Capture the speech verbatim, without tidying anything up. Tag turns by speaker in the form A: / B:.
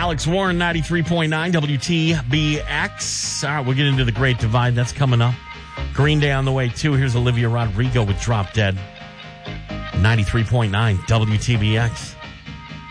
A: Alex Warren, ninety-three point nine W T B X. All right, we'll get into the Great Divide. That's coming up. Green Day on the way, too. Here's Olivia Rodrigo with Drop Dead. ninety-three point nine W T B X.